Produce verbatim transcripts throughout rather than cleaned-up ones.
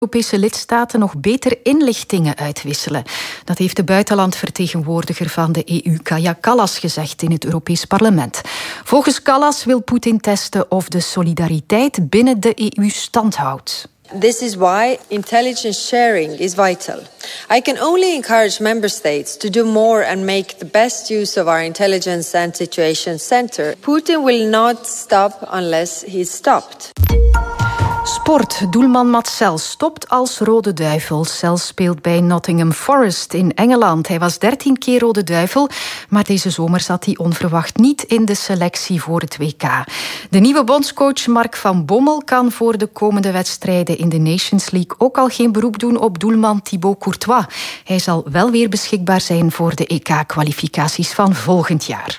Europese lidstaten nog beter inlichtingen uitwisselen. Dat heeft de buitenlandvertegenwoordiger van de E U, Kaja Kallas, gezegd in het Europees Parlement. Volgens Kallas wil Poetin testen of de solidariteit binnen de E U stand houdt. This is why intelligence sharing is vital. I can only encourage member states to do more and make the best use of our intelligence and situation center. Putin will not stop unless he's stopped. Sport. Doelman Mats Sels stopt als Rode Duivel. Sels speelt bij Nottingham Forest in Engeland. Hij was dertien keer Rode Duivel, maar deze zomer zat hij onverwacht niet in de selectie voor het W K. De nieuwe bondscoach Mark van Bommel kan voor de komende wedstrijden in de Nations League ook al geen beroep doen op doelman Thibaut Courtois. Hij zal wel weer beschikbaar zijn voor de E K-kwalificaties van volgend jaar.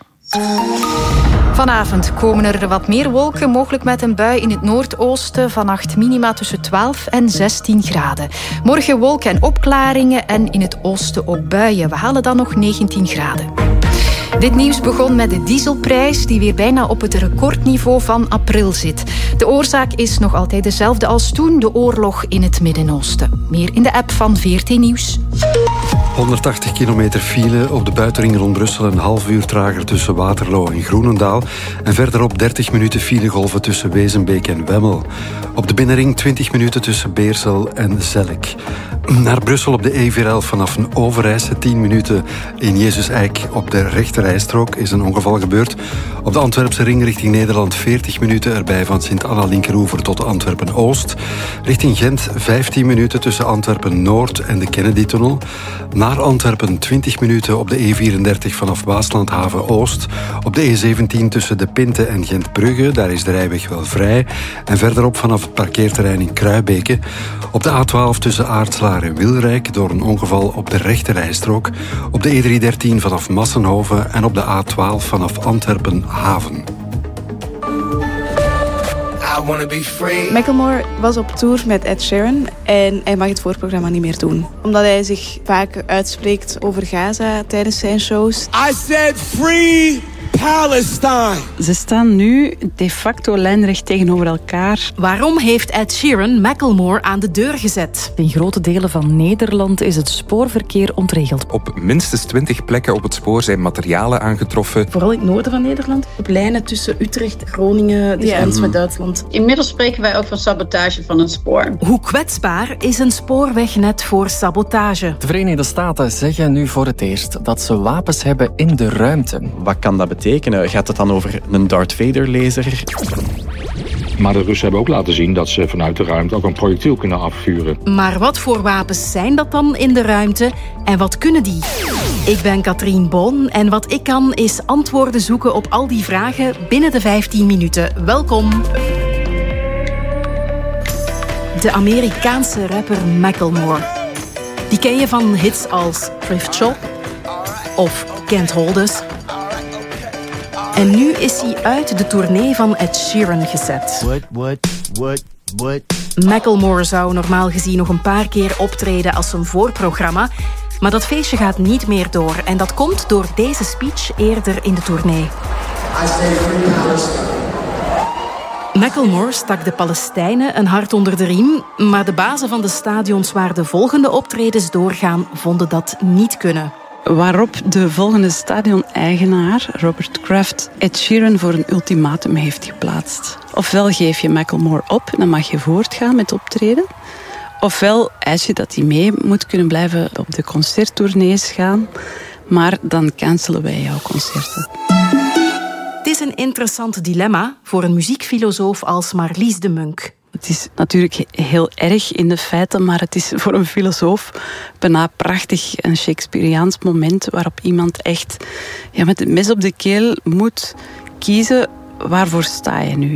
Vanavond komen er wat meer wolken, mogelijk met een bui in het noordoosten. Vannacht minima tussen twaalf en zestien graden. Morgen wolken en opklaringen en in het oosten ook buien. We halen dan nog negentien graden. Dit nieuws begon met de dieselprijs, die weer bijna op het recordniveau van april zit. De oorzaak is nog altijd dezelfde als toen, de oorlog in het Midden-Oosten. Meer in de app van V R T Nieuws. honderdtachtig kilometer file op de buitenring rond Brussel, een half uur trager tussen Waterloo en Groenendaal. En verderop dertig minuten filegolven tussen Wezenbeek en Wemmel. Op de binnenring twintig minuten tussen Beersel en Zelk. Naar Brussel op de E vier elf vanaf een Overijse, tien minuten in Jezus-Eik. Op de rechterrijstrook is een ongeval gebeurd. Op de Antwerpse ring richting Nederland veertig minuten erbij van Sint-Anna-Linkeroever tot Antwerpen-Oost. Richting Gent vijftien minuten tussen Antwerpen-Noord en de Kennedy-tunnel. Naar Antwerpen twintig minuten op de E vierendertig vanaf Waaslandhaven-Oost. Op de E zeventien tussen De Pinte en Gent-Brugge, daar is de rijweg wel vrij. En verderop vanaf het parkeerterrein in Kruibeke. Op de A twaalf tussen Aartslaar en Wilrijk door een ongeval op de rechterrijstrook. Op de E driehonderddertien vanaf Massenhoven en op de A twaalf vanaf Antwerpen-Haven. Macklemore was op tour met Ed Sheeran en hij mag het voorprogramma niet meer doen. Omdat hij zich vaak uitspreekt over Gaza tijdens zijn shows. I said free Palestine. Ze staan nu de facto lijnrecht tegenover elkaar. Waarom heeft Ed Sheeran Macklemore aan de deur gezet? In grote delen van Nederland is het spoorverkeer ontregeld. Op minstens twintig plekken op het spoor zijn materialen aangetroffen. Vooral in het noorden van Nederland. Op lijnen tussen Utrecht, Groningen, de grens met Duitsland. Inmiddels spreken wij ook van sabotage van een spoor. Hoe kwetsbaar is een spoorwegnet voor sabotage? De Verenigde Staten zeggen nu voor het eerst dat ze wapens hebben in de ruimte. Wat kan dat betekenen? Gaat het dan over een Darth Vader-laser? Maar de Russen hebben ook laten zien dat ze vanuit de ruimte ook een projectiel kunnen afvuren. Maar wat voor wapens zijn dat dan in de ruimte en wat kunnen die? Ik ben Katrien Boon en wat ik kan is antwoorden zoeken op al die vragen binnen de vijftien minuten. Welkom! De Amerikaanse rapper Macklemore. Die ken je van hits als Thrift Shop of Can't Hold Us. En nu is hij uit de tournee van Ed Sheeran gezet. What, what, what, what? Macklemore zou normaal gezien nog een paar keer optreden als een voorprogramma. Maar dat feestje gaat niet meer door. En dat komt door deze speech eerder in de tournee. Macklemore stak de Palestijnen een hart onder de riem. Maar de bazen van de stadions waar de volgende optredens doorgaan, vonden dat niet kunnen. Waarop de volgende stadion-eigenaar, Robert Kraft, Ed Sheeran voor een ultimatum heeft geplaatst. Ofwel geef je Macklemore op, dan mag je voortgaan met optreden. Ofwel eis je dat hij mee moet kunnen blijven op de concerttournees gaan. Maar dan cancelen wij jouw concerten. Het is een interessant dilemma voor een muziekfilosoof als Marlies de Munk. Het is natuurlijk heel erg in de feiten, maar het is voor een filosoof bijna prachtig een Shakespeareaans moment waarop iemand echt ja, met het mes op de keel moet kiezen waarvoor sta je nu.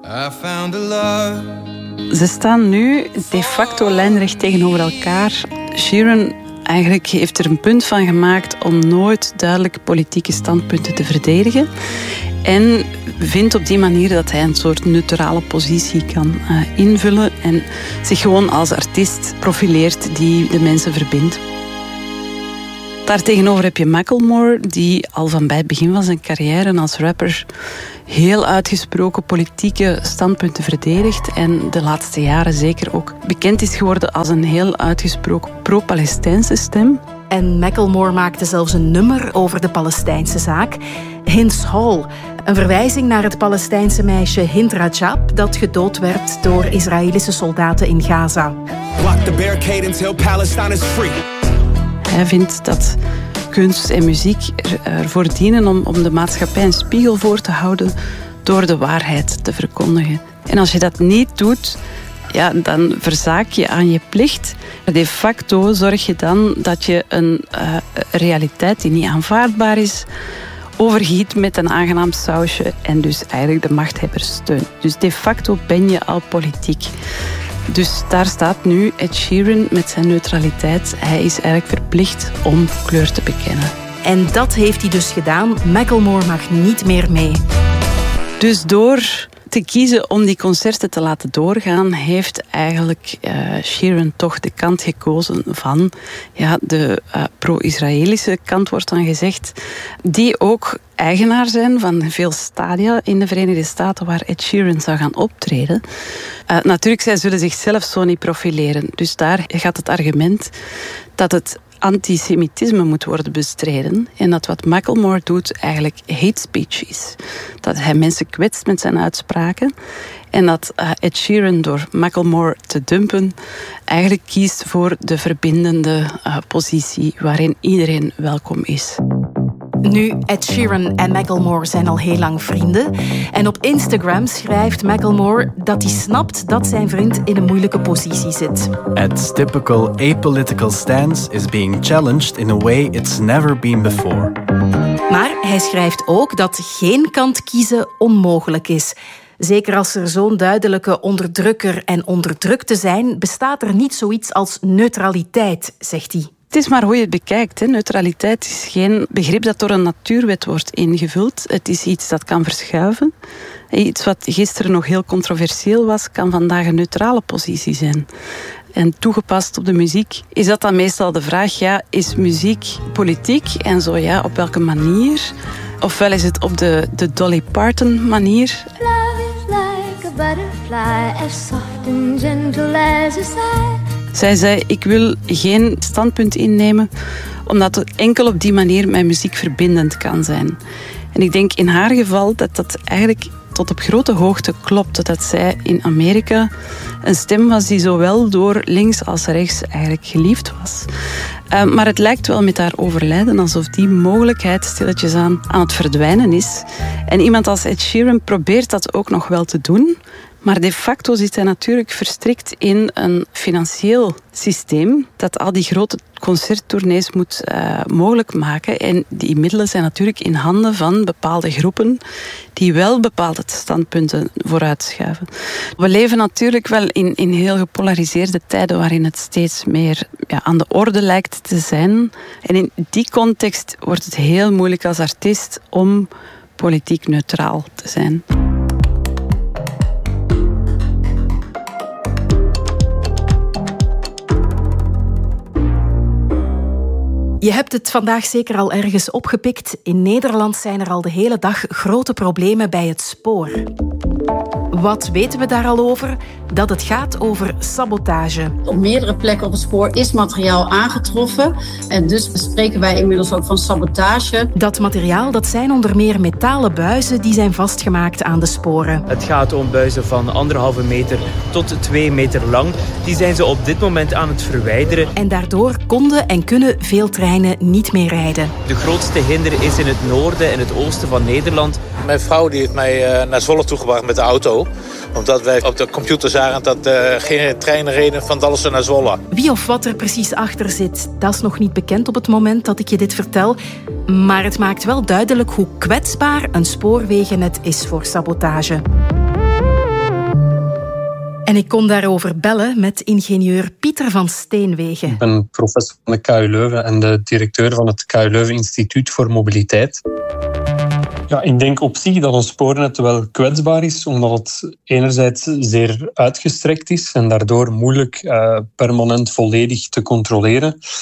Ze staan nu de facto lijnrecht tegenover elkaar. Sheeran eigenlijk heeft er een punt van gemaakt om nooit duidelijke politieke standpunten te verdedigen. En vindt op die manier dat hij een soort neutrale positie kan uh, invullen en zich gewoon als artiest profileert die de mensen verbindt. Daartegenover heb je Macklemore, die al van bij het begin van zijn carrière als rapper heel uitgesproken politieke standpunten verdedigt en de laatste jaren zeker ook bekend is geworden als een heel uitgesproken pro-Palestijnse stem. En Macklemore maakte zelfs een nummer over de Palestijnse zaak. Hind's Hall, een verwijzing naar het Palestijnse meisje Hind Rajab dat gedood werd door Israëlische soldaten in Gaza. Block the barricade until Palestine is free. Hij vindt dat kunst en muziek ervoor dienen om, om de maatschappij een spiegel voor te houden door de waarheid te verkondigen. En als je dat niet doet, ja, dan verzaak je aan je plicht. De facto zorg je dan dat je een uh, realiteit die niet aanvaardbaar is, overgiet met een aangenaam sausje en dus eigenlijk de machthebbers steunt. Dus de facto ben je al politiek. Dus daar staat nu Ed Sheeran met zijn neutraliteit. Hij is eigenlijk verplicht om kleur te bekennen. En dat heeft hij dus gedaan. Macklemore mag niet meer mee. Dus door te kiezen om die concerten te laten doorgaan, heeft eigenlijk uh, Sheeran toch de kant gekozen van ja, de uh, pro-Israëlische kant, wordt dan gezegd, die ook eigenaar zijn van veel stadia in de Verenigde Staten waar Ed Sheeran zou gaan optreden. Uh, natuurlijk, zij zullen zichzelf zo niet profileren. Dus daar gaat het argument dat het antisemitisme moet worden bestreden en dat wat Macklemore doet eigenlijk hate speech is. Dat hij mensen kwetst met zijn uitspraken en dat uh, Ed Sheeran door Macklemore te dumpen eigenlijk kiest voor de verbindende uh, positie waarin iedereen welkom is. Nu, Ed Sheeran en Macklemore zijn al heel lang vrienden. En op Instagram schrijft Macklemore dat hij snapt dat zijn vriend in een moeilijke positie zit. Ed's typical apolitical stance is being challenged in a way it's never been before. Maar hij schrijft ook dat geen kant kiezen onmogelijk is. Zeker als er zo'n duidelijke onderdrukker en onderdrukte zijn, bestaat er niet zoiets als neutraliteit, zegt hij. Het is maar hoe je het bekijkt. Hè. Neutraliteit is geen begrip dat door een natuurwet wordt ingevuld. Het is iets dat kan verschuiven. Iets wat gisteren nog heel controversieel was, kan vandaag een neutrale positie zijn. En toegepast op de muziek is dat dan meestal de vraag, ja, is muziek politiek? En zo ja, op welke manier? Ofwel is het op de, de Dolly Parton manier. Love is like a butterfly, as soft and gentle as a sigh. Zij zei, ik wil geen standpunt innemen, omdat het enkel op die manier mijn muziek verbindend kan zijn. En ik denk in haar geval dat dat eigenlijk tot op grote hoogte klopt. Dat zij in Amerika een stem was die zowel door links als rechts eigenlijk geliefd was. Uh, maar het lijkt wel met haar overlijden alsof die mogelijkheid stilletjes aan, aan het verdwijnen is. En iemand als Ed Sheeran probeert dat ook nog wel te doen. Maar de facto zit hij natuurlijk verstrikt in een financieel systeem dat al die grote concerttournees moet uh, mogelijk maken. En die middelen zijn natuurlijk in handen van bepaalde groepen die wel bepaalde standpunten vooruitschuiven. We leven natuurlijk wel in, in heel gepolariseerde tijden waarin het steeds meer ja, aan de orde lijkt te zijn. En in die context wordt het heel moeilijk als artiest om politiek neutraal te zijn. Je hebt het vandaag zeker al ergens opgepikt. In Nederland zijn er al de hele dag grote problemen bij het spoor. Wat weten we daar al over? Dat het gaat over sabotage. Op meerdere plekken op het spoor is materiaal aangetroffen. En dus spreken wij inmiddels ook van sabotage. Dat materiaal, dat zijn onder meer metalen buizen die zijn vastgemaakt aan de sporen. Het gaat om buizen van anderhalve meter tot twee meter lang. Die zijn ze op dit moment aan het verwijderen. En daardoor konden en kunnen veel treinen niet meer rijden. De grootste hinder is in het noorden en het oosten van Nederland. Mijn vrouw die heeft mij naar Zwolle toegebracht met de auto. Omdat wij op de computer zagen dat er uh, geen treinen reden van Dalfsen naar Zwolle. Wie of wat er precies achter zit, dat is nog niet bekend op het moment dat ik je dit vertel. Maar het maakt wel duidelijk hoe kwetsbaar een spoorwegennet is voor sabotage. En ik kon daarover bellen met ingenieur Pieter van Steenwegen. Ik ben professor van de K U Leuven en de directeur van het K U Leuven Instituut voor Mobiliteit. Ja, ik denk op zich dat ons spoornet wel kwetsbaar is, omdat het enerzijds zeer uitgestrekt is en daardoor moeilijk uh, permanent volledig te controleren.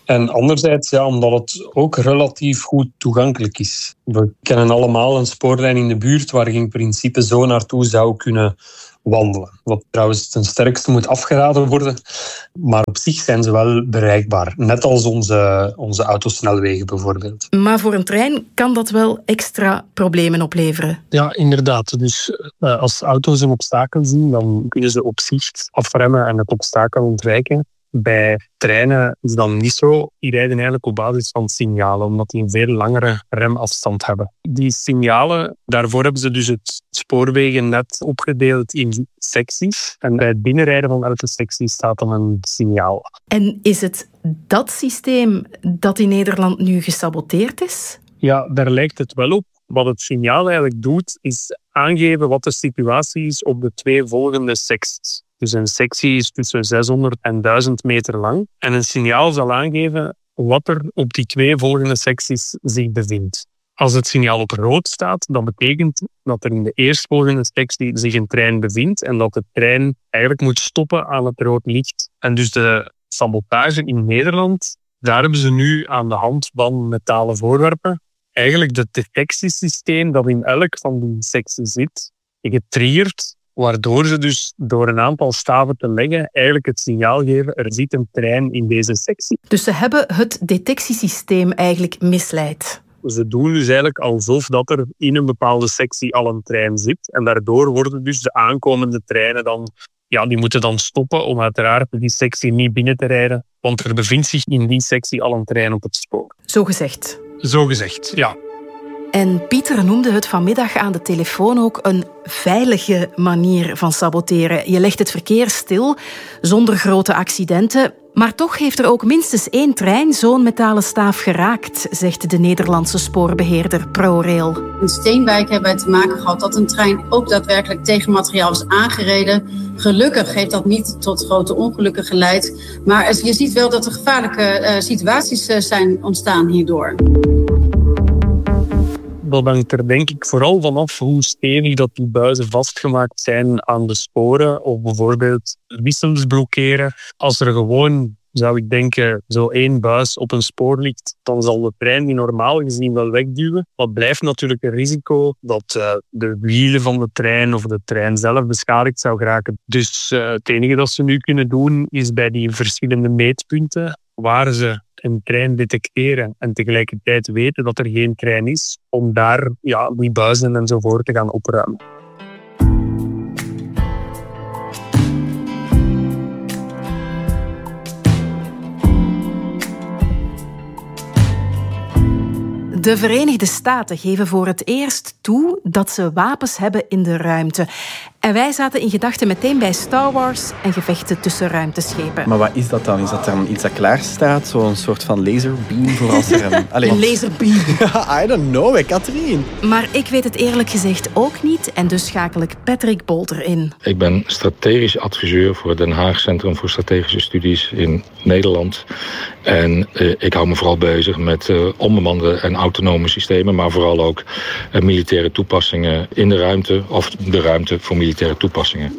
En anderzijds, ja, omdat het ook relatief goed toegankelijk is. We kennen allemaal een spoorlijn in de buurt waar je in principe zo naartoe zou kunnen wandelen. Wat trouwens ten sterkste moet afgeraden worden. Maar op zich zijn ze wel bereikbaar. Net als onze, onze autosnelwegen bijvoorbeeld. Maar voor een trein kan dat wel extra problemen opleveren. Ja, inderdaad. Dus uh, als auto's een obstakel zien, dan kunnen ze op zicht afremmen en het obstakel ontwijken. Bij treinen is dat niet zo. Die rijden eigenlijk op basis van signalen, omdat die een veel langere remafstand hebben. Die signalen, daarvoor hebben ze dus het spoorwegennet opgedeeld in secties. En bij het binnenrijden van elke sectie staat dan een signaal. En is het dat systeem dat in Nederland nu gesaboteerd is? Ja, daar lijkt het wel op. Wat het signaal eigenlijk doet, is aangeven wat de situatie is op de twee volgende secties. Dus een sectie is tussen zeshonderd en duizend meter lang. En een signaal zal aangeven wat er op die twee volgende secties zich bevindt. Als het signaal op rood staat, dan betekent dat er in de eerstvolgende sectie zich een trein bevindt en dat de trein eigenlijk moet stoppen aan het rood licht. En dus de sabotage in Nederland, daar hebben ze nu aan de hand van metalen voorwerpen eigenlijk het detectiesysteem dat in elk van die secties zit, getriggerd, waardoor ze dus door een aantal staven te leggen eigenlijk het signaal geven, er zit een trein in deze sectie. Dus ze hebben het detectiesysteem eigenlijk misleid. Ze doen dus eigenlijk alsof dat er in een bepaalde sectie al een trein zit. En daardoor worden dus de aankomende treinen dan, ja, die moeten dan stoppen om uiteraard die sectie niet binnen te rijden. Want er bevindt zich in die sectie al een trein op het spoor. Zo gezegd. Zo gezegd, ja. En Pieter noemde het vanmiddag aan de telefoon ook een veilige manier van saboteren. Je legt het verkeer stil, zonder grote accidenten. Maar toch heeft er ook minstens één trein zo'n metalen staaf geraakt, zegt de Nederlandse spoorbeheerder ProRail. In Steenwijk hebben wij te maken gehad dat een trein ook daadwerkelijk tegen materiaal was aangereden. Gelukkig heeft dat niet tot grote ongelukken geleid. Maar je ziet wel dat er gevaarlijke uh, situaties uh, zijn ontstaan hierdoor. Dat hangt er denk ik vooral vanaf hoe stevig dat die buizen vastgemaakt zijn aan de sporen. Of bijvoorbeeld wissels blokkeren. Als er gewoon, zou ik denken, zo één buis op een spoor ligt, dan zal de trein die normaal gezien wel wegduwen. Maar blijft natuurlijk een risico dat uh, de wielen van de trein of de trein zelf beschadigd zou geraken. Dus uh, het enige dat ze nu kunnen doen is bij die verschillende meetpunten waar ze een trein detecteren en tegelijkertijd weten dat er geen trein is, om daar ja, die buizen enzovoort te gaan opruimen. De Verenigde Staten geven voor het eerst toe dat ze wapens hebben in de ruimte. En wij zaten in gedachten meteen bij Star Wars en gevechten tussen ruimteschepen. Maar wat is dat dan? Is dat dan iets dat klaar staat? Zo'n soort van laserbeam voor als er een... Allee. Een laserbeam. I don't know, Katrien. Maar ik weet het eerlijk gezegd ook niet en dus schakel ik Patrick Bolter in. Ik ben strategisch adviseur voor het Den Haag Centrum voor Strategische Studies in Nederland. En uh, ik hou me vooral bezig met uh, onbemande en autonome systemen, maar vooral ook uh, militaire toepassingen in de ruimte of de ruimte voor militaire toepassingen.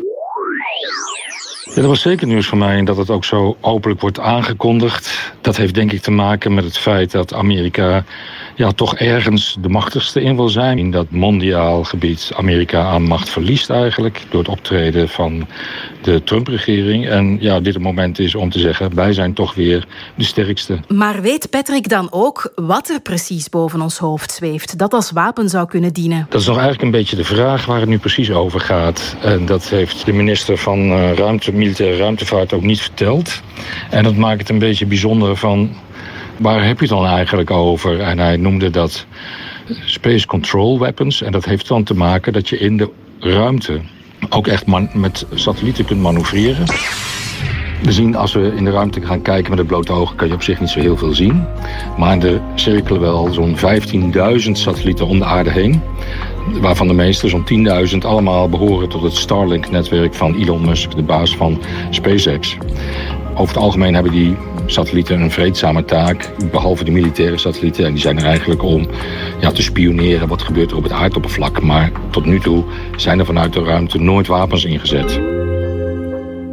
Ja, dat was zeker nieuws voor mij en dat het ook zo openlijk wordt aangekondigd. Dat heeft denk ik te maken met het feit dat Amerika ja, toch ergens de machtigste in wil zijn. In dat mondiaal gebied Amerika aan macht verliest eigenlijk door het optreden van de Trump-regering. En ja, dit het moment is om te zeggen, wij zijn toch weer de sterkste. Maar weet Patrick dan ook wat er precies boven ons hoofd zweeft, dat als wapen zou kunnen dienen? Dat is nog eigenlijk een beetje de vraag waar het nu precies over gaat. En dat heeft de minister van uh, ruimte, militaire ruimtevaart ook niet verteld. En dat maakt het een beetje bijzonder van, waar heb je het dan eigenlijk over? En hij noemde dat space control weapons. En dat heeft dan te maken dat je in de ruimte ook echt man- met satellieten kunt manoeuvreren. We zien, als we in de ruimte gaan kijken met het blote oog, kan je op zich niet zo heel veel zien. Maar er cirkelen wel zo'n vijftienduizend satellieten om de aarde heen. Waarvan de meeste, zo'n tienduizend, allemaal behoren tot het Starlink-netwerk van Elon Musk, de baas van SpaceX. Over het algemeen hebben die satellieten een vreedzame taak, behalve de militaire satellieten. En die zijn er eigenlijk om ja, te spioneren wat gebeurt er op het aardoppervlak. Maar tot nu toe zijn er vanuit de ruimte nooit wapens ingezet.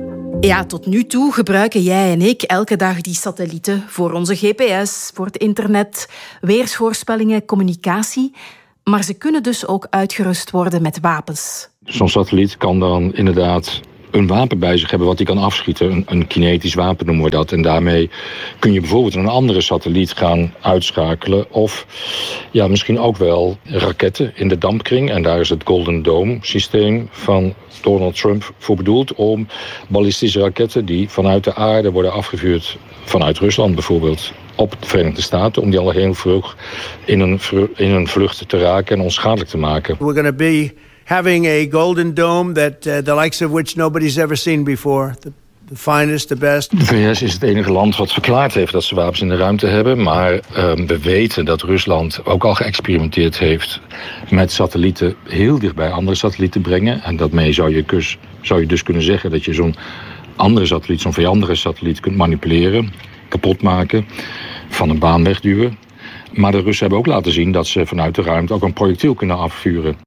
Ja, tot nu toe gebruiken jij en ik elke dag die satellieten voor onze G P S, voor het internet, weersvoorspellingen, communicatie. Maar ze kunnen dus ook uitgerust worden met wapens. Zo'n satelliet kan dan inderdaad een wapen bij zich hebben wat hij kan afschieten. Een, een kinetisch wapen noemen we dat. En daarmee kun je bijvoorbeeld een andere satelliet gaan uitschakelen. Of ja, misschien ook wel raketten in de dampkring. En daar is het Golden Dome systeem van Donald Trump voor bedoeld. Om ballistische raketten die vanuit de aarde worden afgevuurd. Vanuit Rusland bijvoorbeeld. Op de Verenigde Staten. Om die al heel vroeg in een, in een vlucht te raken en onschadelijk te maken. We're going to be having a golden dome that uh, the likes of which nobody's ever seen before. The, the finest, the best. De V S is het enige land wat verklaard heeft dat ze wapens in de ruimte hebben. Maar uh, we weten dat Rusland ook al geëxperimenteerd heeft met satellieten heel dichtbij andere satellieten brengen. En daarmee zou je, dus, zou je dus kunnen zeggen dat je zo'n andere satelliet, zo'n vijandige satelliet kunt manipuleren, kapot maken, van een baan wegduwen. Maar de Russen hebben ook laten zien dat ze vanuit de ruimte ook een projectiel kunnen afvuren.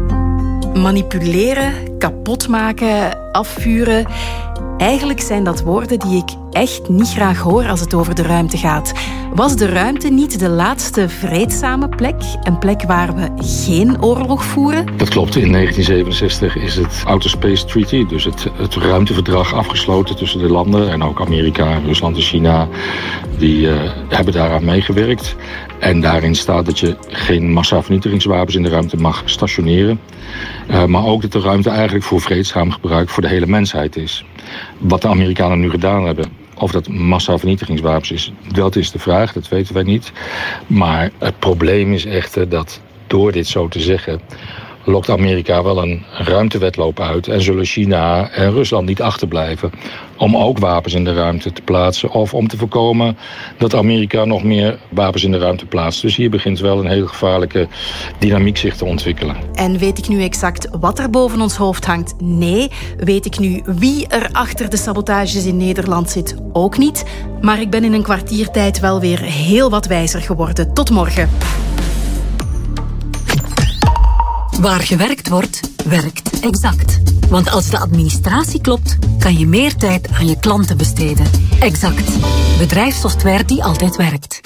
Manipuleren, kapotmaken, afvuren. Eigenlijk zijn dat woorden die ik echt niet graag hoor als het over de ruimte gaat. Was de ruimte niet de laatste vreedzame plek? Een plek waar we geen oorlog voeren? Dat klopt. In negentien zevenenzestig is het Outer Space Treaty, dus het, het ruimteverdrag, afgesloten tussen de landen. En ook Amerika, Rusland en China, die uh, hebben daaraan meegewerkt. En daarin staat dat je geen massavernietigingswapens in de ruimte mag stationeren. Uh, maar ook dat de ruimte eigenlijk voor vreedzaam gebruik voor de hele mensheid is. Wat de Amerikanen nu gedaan hebben, of dat massavernietigingswapens is, dat is de vraag, dat weten wij niet. Maar het probleem is echter dat door dit zo te zeggen, lokt Amerika wel een ruimtewedloop uit en zullen China en Rusland niet achterblijven om ook wapens in de ruimte te plaatsen of om te voorkomen dat Amerika nog meer wapens in de ruimte plaatst. Dus hier begint wel een heel gevaarlijke dynamiek zich te ontwikkelen. En weet ik nu exact wat er boven ons hoofd hangt? Nee. Weet ik nu wie er achter de sabotages in Nederland zit? Ook niet. Maar ik ben in een kwartiertijd wel weer heel wat wijzer geworden. Tot morgen. Waar gewerkt wordt, werkt Exact. Want als de administratie klopt, kan je meer tijd aan je klanten besteden. Exact. Bedrijfssoftware die altijd werkt.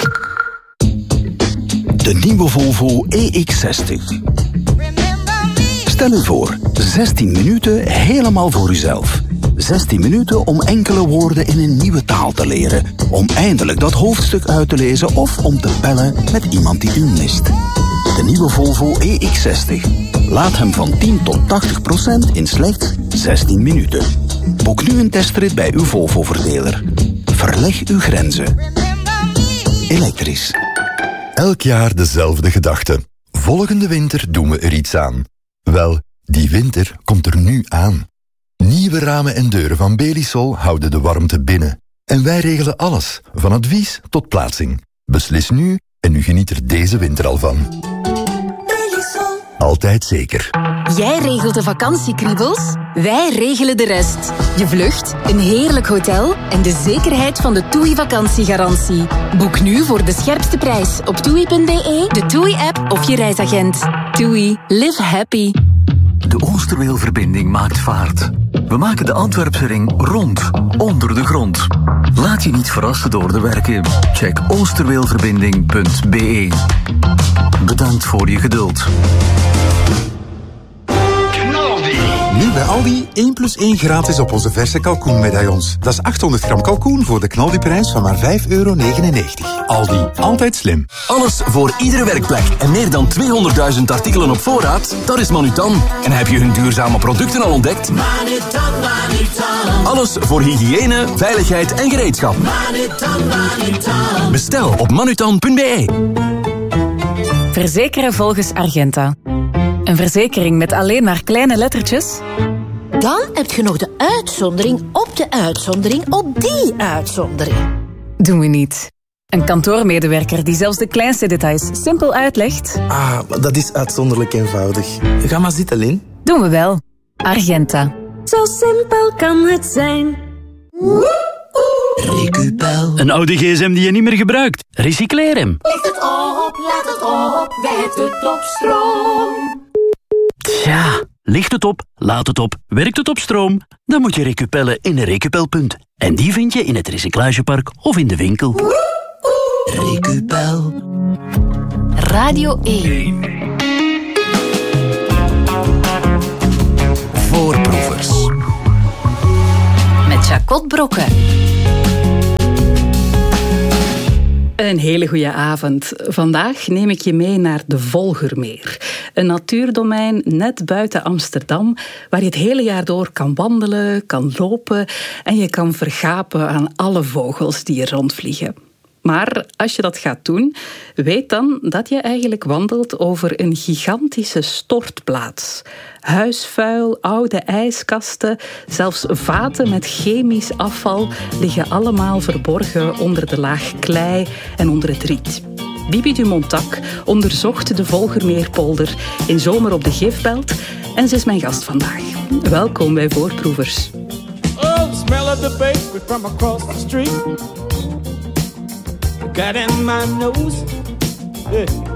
De nieuwe Volvo E X zestig. Stel u voor, zestien minuten helemaal voor uzelf. zestien minuten om enkele woorden in een nieuwe taal te leren. Om eindelijk dat hoofdstuk uit te lezen of om te bellen met iemand die u mist. De nieuwe Volvo E X zestig. Laat hem van tien tot tachtig procent in slechts zestien minuten. Boek nu een testrit bij uw Volvo-verdeler. Verleg uw grenzen. Elektrisch. Elk jaar dezelfde gedachte. Volgende winter doen we er iets aan. Wel, die winter komt er nu aan. Nieuwe ramen en deuren van Belisol houden de warmte binnen. En wij regelen alles, van advies tot plaatsing. Beslis nu en u geniet er deze winter al van. Altijd zeker. Jij regelt de vakantiekriebels, wij regelen de rest. Je vlucht, een heerlijk hotel en de zekerheid van de TUI vakantiegarantie. Boek nu voor de scherpste prijs op toei punt be, de TUI-app of je reisagent. TUI, live happy. De Oosterweelverbinding maakt vaart. We maken de Antwerpse ring rond, onder de grond. Laat je niet verrassen door de werken. Check oosterweelverbinding punt be. Bedankt voor je geduld. Nu bij Aldi één plus één gratis op onze verse kalkoenmedaillons. Dat is achthonderd gram kalkoen voor de knaldiprijs van maar vijf euro negenennegentig. Aldi, altijd slim. Alles voor iedere werkplek en meer dan tweehonderdduizend artikelen op voorraad? Dat is Manutan. En heb je hun duurzame producten al ontdekt? Manutan, Manutan. Alles voor hygiëne, veiligheid en gereedschap. Manutan, Manutan. Bestel op manutan punt be. Verzekeren volgens Argenta. Een verzekering met alleen maar kleine lettertjes? Dan heb je nog de uitzondering op de uitzondering op die uitzondering. Doen we niet. Een kantoormedewerker die zelfs de kleinste details simpel uitlegt? Ah, dat is uitzonderlijk eenvoudig. Ga maar zitten, Lin. Doen we wel. Argenta. Zo simpel kan het zijn. Recupel. Een oude gsm die je niet meer gebruikt. Recycleer hem. Licht het op, laat het op, wijd het op stroom. Tja, Ligt het op, laat het op, werkt het op stroom? Dan moet je Recupellen in een Recupelpunt. En die vind je in het recyclagepark of in de winkel. Recupel. Radio één. Voorproevers. Met Jacot Brokken. Een hele goede avond. Vandaag neem ik je mee naar de Volgermeer. Een natuurdomein net buiten Amsterdam, waar je het hele jaar door kan wandelen, kan lopen en je kan vergapen aan alle vogels die er rondvliegen. Maar als je dat gaat doen, weet dan dat je eigenlijk wandelt over een gigantische stortplaats. Huisvuil, oude ijskasten, zelfs vaten met chemisch afval liggen allemaal verborgen onder de laag klei en onder het riet. Bibi Dumontac onderzocht de Volgermeerpolder in Zomer op de Gifbelt en ze is mijn gast vandaag. Welkom bij Voorproevers. Oh, the smell of the bakery from across the street got in my nose. Yeah.